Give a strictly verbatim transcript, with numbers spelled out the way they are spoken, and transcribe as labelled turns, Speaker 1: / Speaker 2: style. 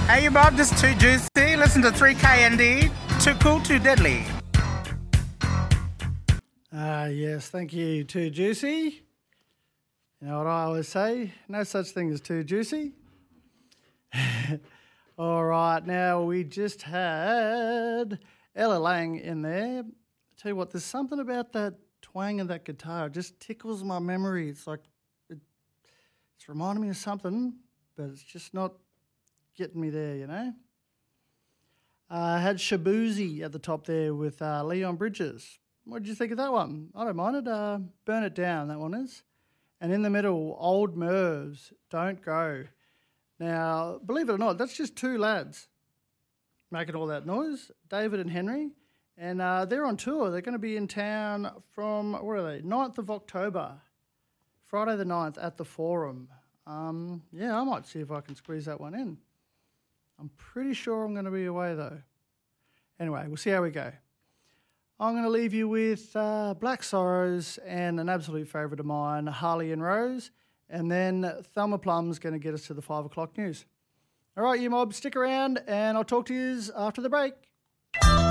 Speaker 1: Hey, you Bob, this is Too Juicy. Listen to three K N D. Too cool, too deadly.
Speaker 2: Ah, uh, yes, thank you, Too Juicy. You know what I always say? No such thing as too juicy. All right, now we just had Ella Lang in there. I tell you what, there's something about that twang of that guitar. It just tickles my memory. It's like, it, it's reminding me of something, but it's just not getting me there, you know. I uh, had Shaboozey at the top there with uh, Leon Bridges. What did you think of that one? I don't mind it. Uh, Burn It Down, that one is. And in the middle, Old Mervs, Don't Go. Now, believe it or not, that's just two lads making all that noise, David and Henry. And uh, they're on tour. They're going to be in town from, where are they, ninth of October, Friday the ninth at the Forum. Um, yeah, I might see if I can squeeze that one in. I'm pretty sure I'm going to be away, though. Anyway, we'll see how we go. I'm going to leave you with uh, Black Sorrows and an absolute favourite of mine, Harley and Rose. And then Thelma Plum's going to get us to the five o'clock news. All right, you mob, stick around and I'll talk to you after the break.